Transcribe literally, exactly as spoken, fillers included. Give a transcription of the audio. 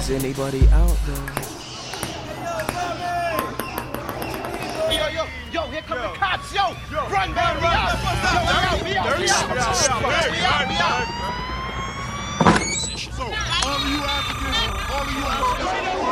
Is anybody out there? Yo, yo, yo, here come the cops, yo! Run, man, we out! Yo, we out, we out, we out, we out, we out! So, all of you Africans, all of you Africans,